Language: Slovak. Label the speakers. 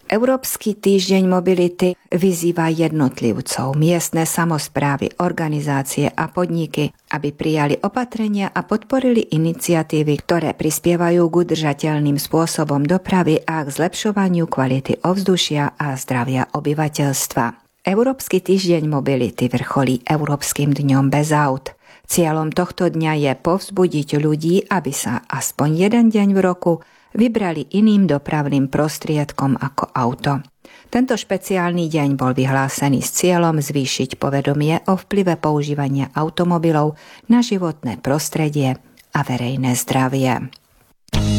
Speaker 1: Európsky týždeň mobility vyzýva jednotlivcov, miestne samosprávy, organizácie a podniky, aby prijali opatrenia a podporili iniciatívy, ktoré prispievajú k udržateľným spôsobom dopravy a k zlepšovaniu kvality ovzdušia a zdravia obyvateľstva. Európsky týždeň mobility vrcholí Európskym dňom bez aut. Cieľom tohto dňa je povzbudiť ľudí, aby sa aspoň jeden deň v roku vybrali iným dopravným prostriedkom ako auto. Tento špeciálny deň bol vyhlásený s cieľom zvýšiť povedomie o vplyve používania automobilov na životné prostredie a verejné zdravie.